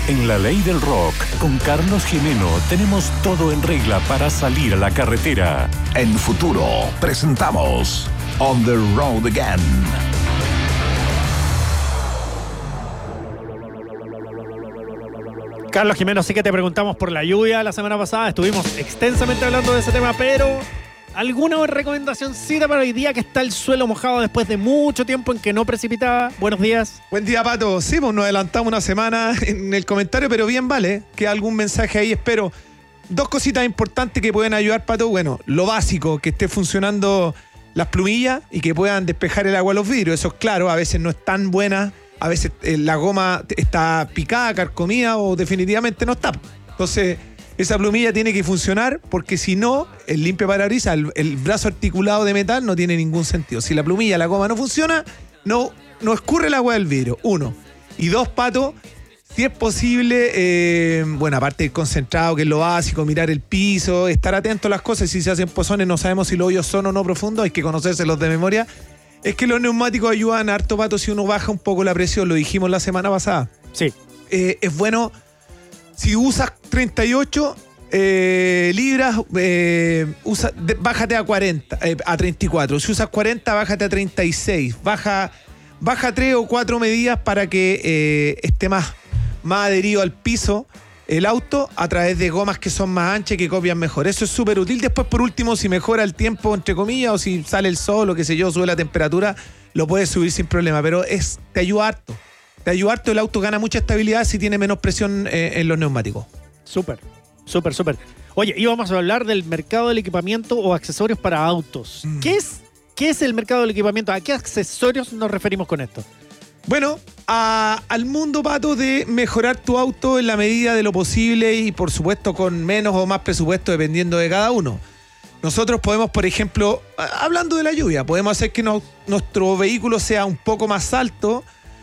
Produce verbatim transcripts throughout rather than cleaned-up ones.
En La Ley del Rock, con Carlos Jimeno, tenemos todo en regla para salir a la carretera. En Futuro, presentamos On the Road Again. Carlos Jimeno, sí que te preguntamos por la lluvia la semana pasada. Estuvimos extensamente hablando de ese tema, pero ¿alguna recomendacióncita para hoy día que está el suelo mojado después de mucho tiempo en que no precipitaba? Buenos días. Buen día, Pato. Sí, pues nos adelantamos una semana en el comentario, pero bien vale que algún mensaje ahí espero. Dos cositas importantes que pueden ayudar, Pato. Bueno, lo básico, que esté funcionando las plumillas y que puedan despejar el agua a los vidrios. Eso es claro, a veces no es tan buena. A veces eh, la goma está picada, carcomida o definitivamente no está. Entonces, esa plumilla tiene que funcionar porque si no, el limpiaparabrisas, el, el brazo articulado de metal no tiene ningún sentido. Si la plumilla, la goma no funciona, no, no escurre el agua del vidrio. Uno. Y dos, Pato, si es posible, eh, bueno, aparte del concentrado, que es lo básico, mirar el piso, estar atento a las cosas. Si se hacen pozones, no sabemos si los hoyos son o no profundos, hay que conocérselos de memoria. Es que los neumáticos ayudan harto, Pato, si uno baja un poco la presión, lo dijimos la semana pasada. Sí. Eh, es bueno, si usas treinta y ocho eh, libras, eh, usa, de, bájate a cuarenta, eh, a treinta y cuatro. Si usas cuarenta, bájate a treinta y seis. Baja, baja tres o cuatro medidas para que eh, esté más, más adherido al piso el auto a través de gomas que son más anchas y que copian mejor. Eso es súper útil. Después, por último, si mejora el tiempo, entre comillas, o si sale el sol o qué sé yo, sube la temperatura, lo puedes subir sin problema. Pero es, te ayuda harto. Te ayuda harto. El auto gana mucha estabilidad si tiene menos presión eh, en los neumáticos. Súper, súper, súper. Oye, íbamos a hablar del mercado del equipamiento o accesorios para autos. Mm. ¿Qué es, qué es el mercado del equipamiento? ¿A qué accesorios nos referimos con esto? Bueno, a, al mundo, Pato, de mejorar tu auto en la medida de lo posible y, por supuesto, con menos o más presupuesto dependiendo de cada uno. Nosotros podemos, por ejemplo, hablando de la lluvia, podemos hacer que no, nuestro vehículo sea un poco más alto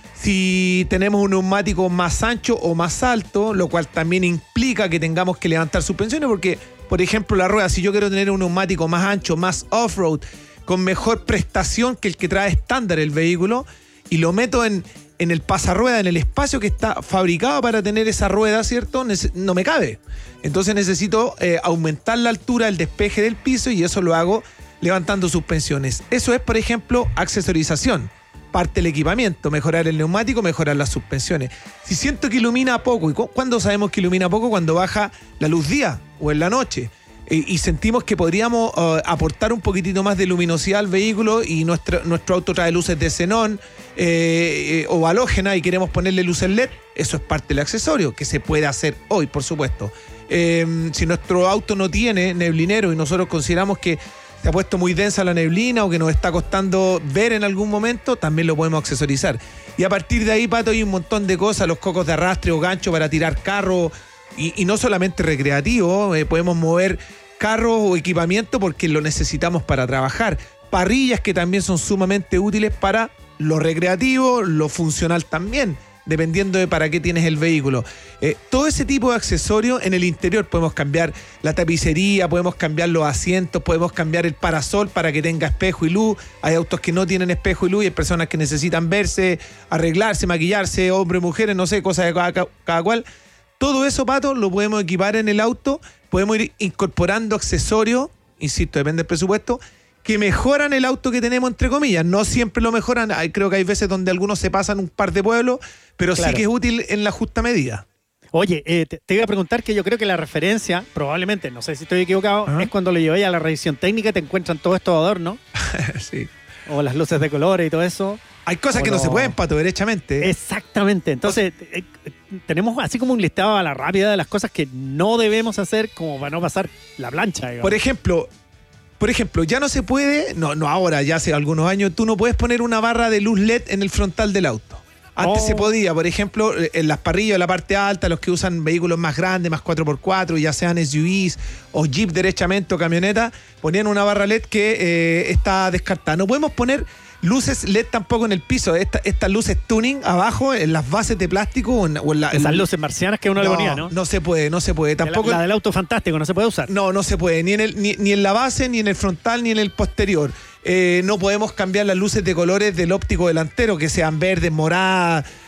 si tenemos un neumático más ancho o más alto, lo cual también implica que tengamos que levantar suspensiones porque, por ejemplo, la rueda, si yo quiero tener un neumático más ancho, más off-road, con mejor prestación que el que trae estándar el vehículo, y lo meto en, en el pasarrueda, en el espacio que está fabricado para tener esa rueda, ¿cierto? No me cabe. Entonces necesito eh, aumentar la altura, el despeje del piso y eso lo hago levantando suspensiones. Eso es, por ejemplo, accesorización. Parte del equipamiento, mejorar el neumático, mejorar las suspensiones. Si siento que ilumina poco, ¿y cuándo sabemos que ilumina poco? Cuando baja la luz día o en la noche. Y sentimos que podríamos uh, aportar un poquitito más de luminosidad al vehículo y nuestro, nuestro auto trae luces de xenón eh, eh, o halógena y queremos ponerle luces L E D, eso es parte del accesorio, que se puede hacer hoy, por supuesto. Eh, si nuestro auto no tiene neblinero y nosotros consideramos que se ha puesto muy densa la neblina o que nos está costando ver en algún momento, también lo podemos accesorizar. Y a partir de ahí, Pato, hay un montón de cosas, los cocos de arrastre o gancho para tirar carro. Y, y no solamente recreativo, eh, podemos mover carros o equipamiento porque lo necesitamos para trabajar. Parrillas que también son sumamente útiles para lo recreativo, lo funcional también, dependiendo de para qué tienes el vehículo. Eh, todo ese tipo de accesorios en el interior. Podemos cambiar la tapicería, podemos cambiar los asientos, podemos cambiar el parasol para que tenga espejo y luz. Hay autos que no tienen espejo y luz y hay personas que necesitan verse, arreglarse, maquillarse, hombres, mujeres, no sé, cosas de cada, cada cual. Todo eso, Pato, lo podemos equipar en el auto, podemos ir incorporando accesorios, insisto, depende del presupuesto, que mejoran el auto que tenemos, entre comillas. No siempre lo mejoran, hay, creo que hay veces donde algunos se pasan un par de pueblos, pero claro, sí que es útil en la justa medida. Oye, eh, te, te iba a preguntar que yo creo que la referencia, probablemente, no sé si estoy equivocado, uh-huh. es cuando lo lleváis a la revisión técnica y te encuentran todos estos adornos. Sí. O las luces de colores y todo eso. Hay cosas que no, no se pueden, Pato, derechamente. Exactamente. Entonces, eh, tenemos así como un listado a la rápida de las cosas que no debemos hacer como para no pasar la plancha, digamos. Por ejemplo, por ejemplo, ya no se puede, no, no ahora, ya hace algunos años, tú no puedes poner una barra de luz L E D en el frontal del auto. Antes oh. se podía, por ejemplo, en las parrillas, en la parte alta, los que usan vehículos más grandes, más cuatro por cuatro, ya sean S U Vs o Jeep derechamente o camioneta, ponían una barra L E D que eh, está descartada. No podemos poner luces L E D tampoco en el piso. Esta, estas luces tuning abajo, en las bases de plástico o en, o en la... Esas en, luces marcianas que uno no, le ponía, ¿no? No se puede, no se puede. Tampoco la, la del auto fantástico, no se puede usar. No, no se puede. Ni en, el, ni, ni en la base, ni en el frontal, ni en el posterior. Eh, no podemos cambiar las luces de colores del óptico delantero, que sean verdes, moradas,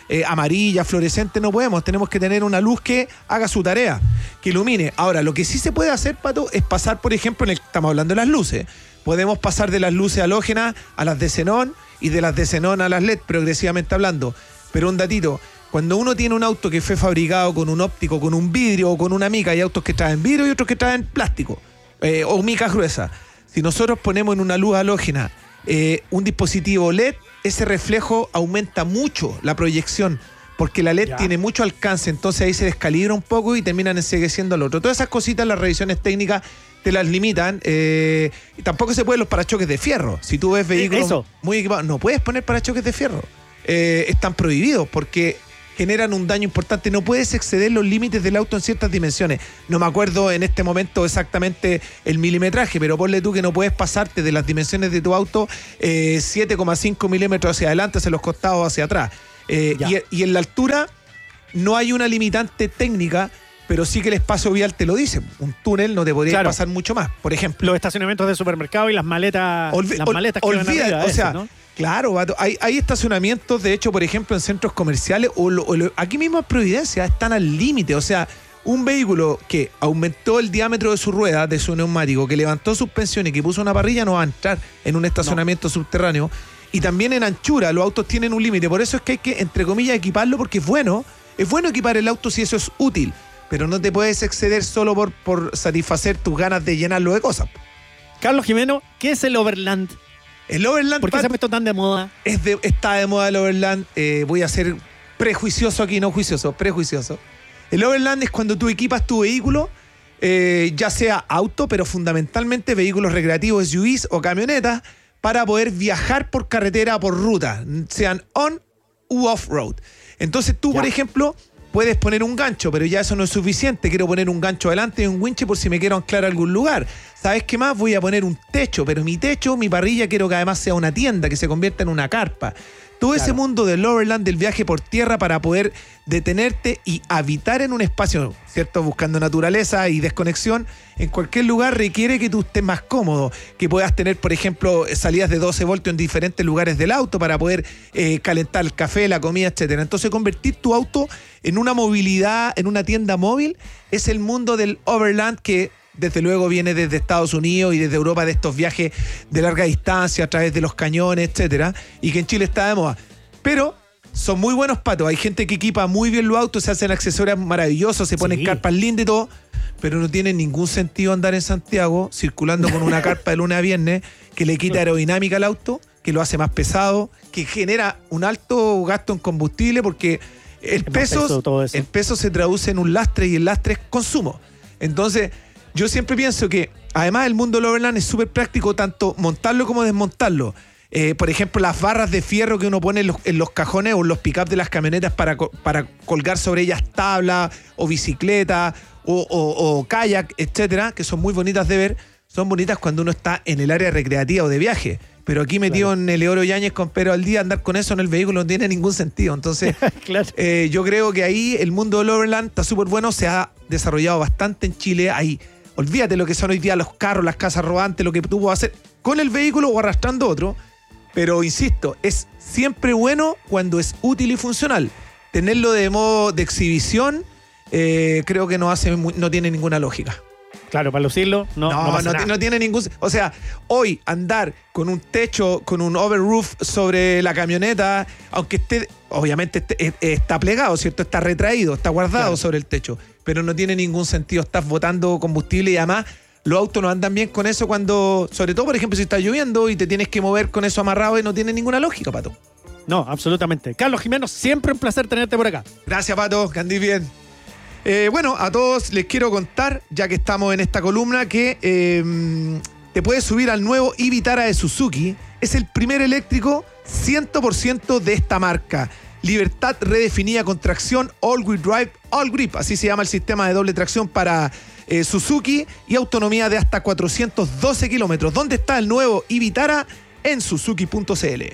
eh, amarilla, fluorescente, no podemos. Tenemos que tener una luz que haga su tarea, que ilumine. Ahora, lo que sí se puede hacer, Pato, es pasar, por ejemplo, en el, estamos hablando de las luces. Podemos pasar de las luces halógenas a las de xenón y de las de xenón a las L E D, progresivamente hablando. Pero un datito, cuando uno tiene un auto que fue fabricado con un óptico, con un vidrio o con una mica, hay autos que traen vidrio y otros que traen plástico eh, o micas gruesas. Si nosotros ponemos en una luz halógena eh, un dispositivo L E D, ese reflejo aumenta mucho la proyección, porque la L E D ya. tiene mucho alcance, entonces ahí se descalibra un poco y terminan encegueciendo al otro. Todas esas cositas, las revisiones técnicas te las limitan. Eh, y tampoco se pueden los parachoques de fierro. Si tú ves vehículos Eso. muy equipados, no puedes poner parachoques de fierro. Eh, están prohibidos porque generan un daño importante. No puedes exceder los límites del auto en ciertas dimensiones. No me acuerdo en este momento exactamente el milimetraje, pero ponle tú que no puedes pasarte de las dimensiones de tu auto eh, siete coma cinco milímetros hacia adelante, hacia los costados, hacia atrás. Eh, y, y en la altura no hay una limitante técnica, pero sí que el espacio vial te lo dice. Un túnel no te podría claro. pasar mucho más, por ejemplo. Los estacionamientos de supermercado y las maletas, Olvi- las maletas que olvida, van arriba, o sea, ese, ¿no? Claro, vato, hay, hay estacionamientos, de hecho, por ejemplo, en centros comerciales, o, lo, o lo, aquí mismo en Providencia, están al límite. O sea, un vehículo que aumentó el diámetro de su rueda, de su neumático, que levantó suspensión y que puso una parrilla, no va a entrar en un estacionamiento no. subterráneo. Y también en anchura, los autos tienen un límite. Por eso es que hay que, entre comillas, equiparlo, porque es bueno, es bueno equipar el auto si eso es útil, pero no te puedes exceder solo por, por satisfacer tus ganas de llenarlo de cosas. Carlos Jimeno, ¿qué es el Overland? El Overland, ¿por qué Pat, se ha puesto tan de moda? Es de, está de moda el Overland. Eh, voy a ser prejuicioso aquí, no juicioso, prejuicioso. El Overland es cuando tú equipas tu vehículo, eh, ya sea auto, pero fundamentalmente vehículos recreativos, S U Vs o camionetas, para poder viajar por carretera, por ruta, sean on u off-road. Entonces tú, ya. por ejemplo, puedes poner un gancho, pero ya eso no es suficiente. Quiero poner un gancho adelante y un winche por si me quiero anclar a algún lugar. ¿Sabes qué más? Voy a poner un techo, pero mi techo, mi parrilla, quiero que además sea una tienda, que se convierta en una carpa. Todo claro. ese mundo del Overland, del viaje por tierra para poder detenerte y habitar en un espacio, ¿cierto? Buscando naturaleza y desconexión, en cualquier lugar requiere que tú estés más cómodo, que puedas tener, por ejemplo, salidas de doce voltios en diferentes lugares del auto para poder eh, calentar el café, la comida, etcétera. Entonces, convertir tu auto en una movilidad, en una tienda móvil, es el mundo del Overland que desde luego viene desde Estados Unidos y desde Europa, de estos viajes de larga distancia a través de los cañones, etcétera, y que en Chile está de moda. Pero son muy buenos, Pato. Hay gente que equipa muy bien los autos, se hacen accesorios maravillosos, se ponen sí. carpas lindas y todo, pero no tiene ningún sentido andar en Santiago circulando con una carpa de lunes a viernes que le quita aerodinámica al auto, que lo hace más pesado, que genera un alto gasto en combustible, porque el peso, el peso se traduce en un lastre y el lastre es consumo. Entonces, yo siempre pienso que, además, el mundo del Overland es súper práctico, tanto montarlo como desmontarlo. Eh, por ejemplo, las barras de fierro que uno pone en los, en los cajones o en los pick-up de las camionetas para, para colgar sobre ellas tablas o bicicleta o, o, o kayak, etcétera, que son muy bonitas de ver. Son bonitas cuando uno está en el área recreativa o de viaje. Pero aquí metido claro. en Eleodoro Yáñez con Pedro al día, andar con eso en el vehículo no tiene ningún sentido. Entonces, claro. eh, yo creo que ahí el mundo del Overland está súper bueno, se ha desarrollado bastante en Chile. Ahí, olvídate lo que son hoy día los carros, las casas rodantes, lo que tú puedes hacer con el vehículo o arrastrando otro. Pero insisto, es siempre bueno cuando es útil y funcional. Tenerlo de modo de exhibición, eh, creo que no hace, no tiene ninguna lógica. Claro, para lucirlo, no, no, no, pasa no, nada. no tiene ningún... O sea, hoy andar con un techo, con un overroof sobre la camioneta, aunque esté, obviamente esté, está plegado, ¿cierto? Está retraído, está guardado claro. sobre el techo, pero no tiene ningún sentido. Estás botando combustible y además los autos no andan bien con eso cuando, sobre todo, por ejemplo, si está lloviendo y te tienes que mover con eso amarrado y no tiene ninguna lógica, Pato. No, absolutamente. Carlos Jimeno, siempre un placer tenerte por acá. Gracias, Pato, que andís bien. Eh, bueno, a todos les quiero contar, ya que estamos en esta columna, que eh, te puedes subir al nuevo e Vitara de Suzuki. Es el primer eléctrico cien por ciento de esta marca. Libertad redefinida con tracción All-Wheel Drive, All-Grip, así se llama el sistema de doble tracción para eh, Suzuki, y autonomía de hasta cuatrocientos doce kilómetros. ¿Dónde está el nuevo e Vitara? En suzuki punto c l.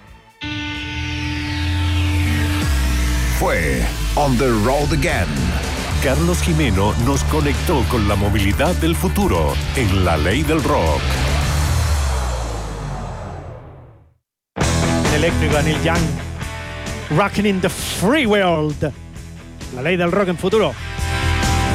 Fue On the Road Again. Carlos Jimeno nos conectó con la movilidad del futuro en La Ley del Rock. Eléctrico, Neil Young. Rocking in the Free World. La ley del rock en futuro.